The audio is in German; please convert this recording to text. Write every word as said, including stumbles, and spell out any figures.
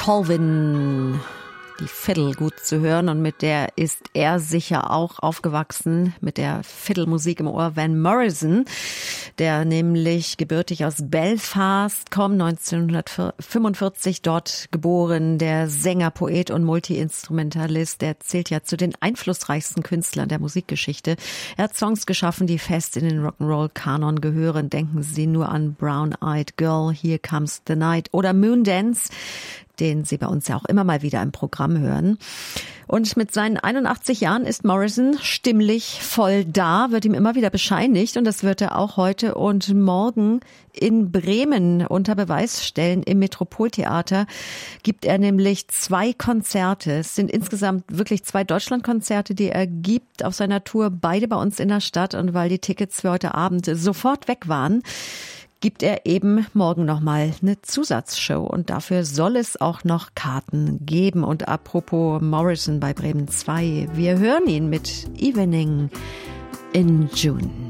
Colvin, die Fiddle gut zu hören, und mit der ist er sicher auch aufgewachsen, mit der Fiddle-Musik im Ohr. Van Morrison, der nämlich gebürtig aus Belfast kommt, neunzehnhundertfünfundvierzig dort geboren, der Sänger, Poet und Multi-Instrumentalist, der zählt ja zu den einflussreichsten Künstlern der Musikgeschichte. Er hat Songs geschaffen, die fest in den Rock'n'Roll-Kanon gehören. Denken Sie nur an Brown-Eyed Girl, Here Comes the Night oder Moondance, den Sie bei uns ja auch immer mal wieder im Programm hören. Und mit seinen einundachtzig Jahren ist Morrison stimmlich voll da, wird ihm immer wieder bescheinigt, und das wird er auch heute und morgen in Bremen unter Beweis stellen. Im Metropoltheater gibt er nämlich zwei Konzerte. Es sind insgesamt wirklich zwei Deutschlandkonzerte, die er gibt auf seiner Tour, beide bei uns in der Stadt, und weil die Tickets für heute Abend sofort weg waren, gibt er eben morgen nochmal eine Zusatzshow, und dafür soll es auch noch Karten geben. Und apropos Morrison bei Bremen zwei, wir hören ihn mit Evening in June.